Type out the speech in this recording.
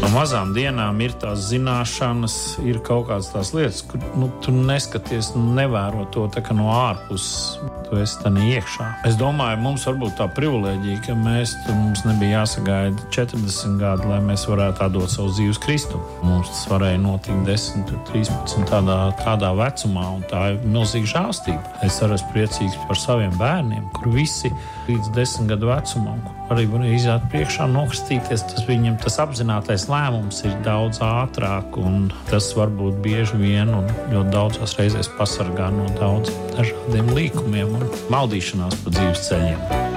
No mazām dienām ir tās zināšanas, ir kaut kādas tās lietas, kur tu neskaties, nevēro to tā kā no ārpuses. Tu esi tā iekšā. Es domāju, mums varbūt tā privilēģija, ka mums nebija jāsagaida 40 gadi, lai mēs varētu atdot savu dzīvi Kristu. Mums tas varēja notikt 10, 13 tādā vecumā, un tā ir milzīga žēlstība. Es arī esmu priecīgs par saviem bērniem, kur visi līdz 10 gadu vecumam arī varēja iziet priekšā, nokristīties. Viņam tas apzinātais lēmums ir daudz ātrāk, un tas varbūt bieži vien un ļoti daudzās reizēs pasargā no daudziem dažādiem līkumiem un maldīšanās pa dzīves ceļiem.